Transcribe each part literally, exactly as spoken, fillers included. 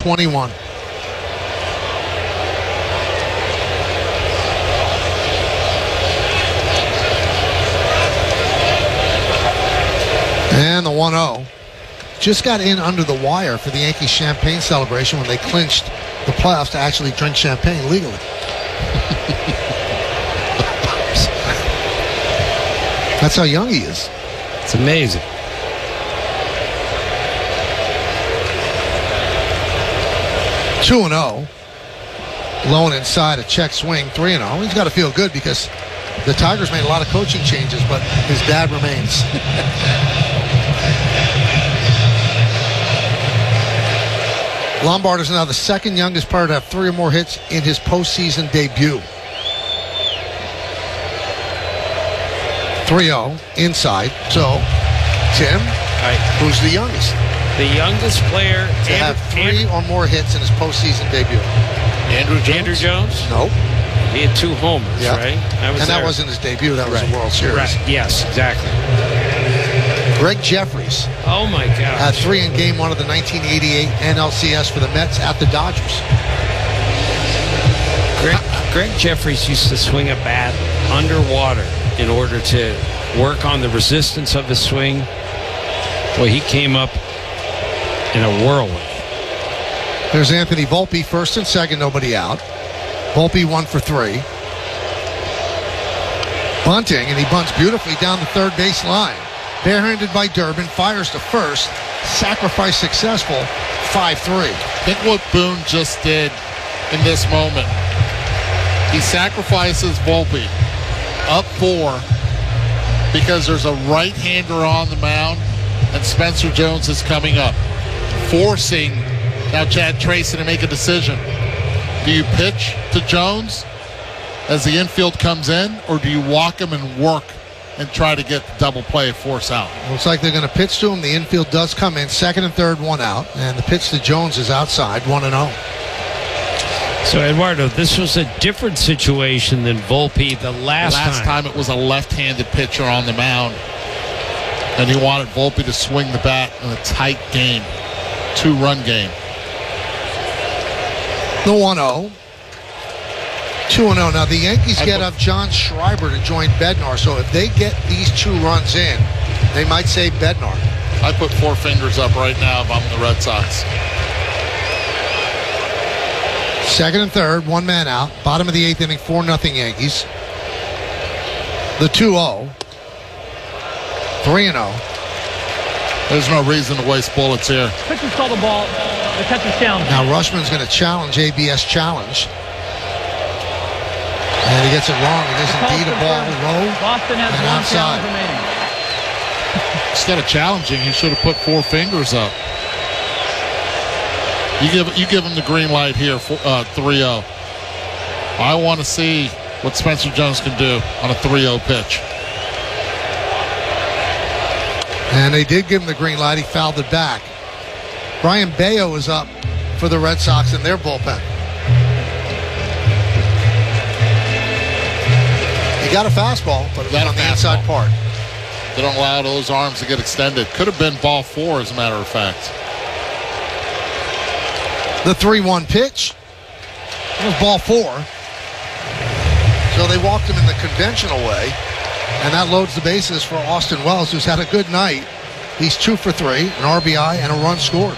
twenty-one. And the one oh. Just got in under the wire for the Yankees champagne celebration when they clinched the playoffs to actually drink champagne legally. That's how young he is. It's amazing. two and oh. Low and inside, a check swing, three and oh. He's got to feel good because the Tigers made a lot of coaching changes, but his dad remains. Lombard is now the second youngest player to have three or more hits in his postseason debut. three oh, inside. So, Tim, Right. who's the youngest? The youngest player To Andrew, have three Andrew, or more hits in his postseason debut. Andrew Jones. Andrew Jones. Nope. He had two homers, Yeah. right? I was And that there. wasn't his debut. That was right. the World Series. Right. Yes, exactly. Greg Jeffries Oh my had gosh. three in game one of the nineteen eighty-eight N L C S for the Mets at the Dodgers. Greg, Greg Jeffries used to swing a bat underwater in order to work on the resistance of his swing. Boy, he came up in a whirlwind. There's Anthony Volpe, first and second, nobody out. Volpe one for three. Bunting, and he bunts beautifully down the third base line. Barehanded by Durbin, fires to first. Sacrifice successful, five three. Think what Boone just did in this moment. He sacrifices Volpe up four because there's a right-hander on the mound and Spencer Jones is coming up, forcing now Chad Tracy to make a decision. Do you pitch to Jones as the infield comes in, or do you walk him and work and try to get the double play force out? Looks like they're going to pitch to him. The infield does come in. Second and third, one out. And the pitch to Jones is outside, one and oh. So, Eduardo, this was a different situation than Volpe the last, Last time it was a left-handed pitcher on the mound, and he wanted Volpe to swing the bat in a tight game, two-run game. The one oh. two and oh. Now, the Yankees I get put- up John Schreiber to join Bednar. So if they get these two runs in, they might save Bednar. I put four fingers up right now if I'm the Red Sox. Second and third, one man out. Bottom of the eighth inning, four nothing Yankees. The two oh. three and oh. There's no reason to waste bullets here. Pitchers call the ball. The catcher's down. Now Rushman's going to challenge A B S challenge. And he gets it wrong. It is indeed a ball low Boston has and one outside. challenge remaining. Instead of challenging, he should have put four fingers up. You give you give him the green light here, for, uh, three oh. I want to see what Spencer Jones can do on a three oh pitch. And they did give him the green light. He fouled it back. Brian Bayo is up for the Red Sox in their bullpen. He got a fastball, but it was Got a on the fastball. inside part. They don't allow those arms to get extended. Could have been ball four, as a matter of fact. The three one pitch. It was ball four. So they walked him in the conventional way. And that loads the bases for Austin Wells, who's had a good night. He's two for three, an R B I, and a run scored.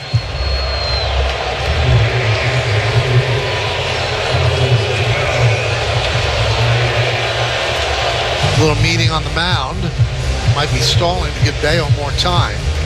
A little meeting on the mound. Might be stalling to give Bayo more time.